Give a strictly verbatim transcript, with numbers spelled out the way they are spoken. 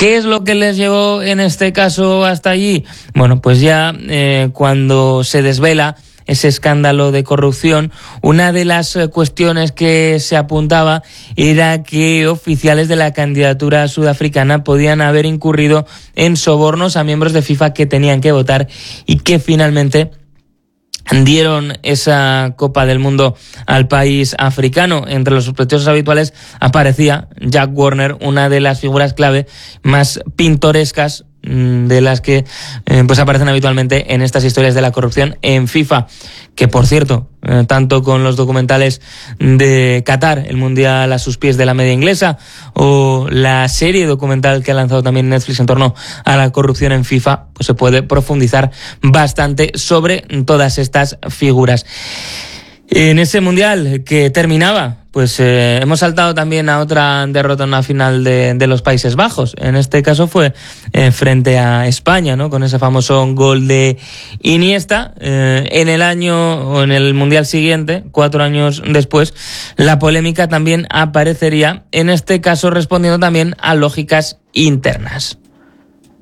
¿Qué es lo que les llevó en este caso hasta allí? Bueno, pues ya eh, cuando se desvela ese escándalo de corrupción, una de las cuestiones que se apuntaba era que oficiales de la candidatura sudafricana podían haber incurrido en sobornos a miembros de FIFA que tenían que votar y que finalmente dieron esa Copa del Mundo al país africano. Entre los sospechosos habituales aparecía Jack Warner, una de las figuras clave más pintorescas de las que eh, pues aparecen habitualmente en estas historias de la corrupción en FIFA, que por cierto, eh, tanto con los documentales de Qatar, el Mundial a sus pies de la media inglesa, o la serie documental que ha lanzado también Netflix en torno a la corrupción en FIFA, pues se puede profundizar bastante sobre todas estas figuras. En ese Mundial que terminaba, pues eh, hemos saltado también a otra derrota en una final de, de los Países Bajos. En este caso fue eh, frente a España, ¿no? Con ese famoso gol de Iniesta. Eh, en el año, o en el Mundial siguiente, cuatro años después, la polémica también aparecería, en este caso respondiendo también a lógicas internas.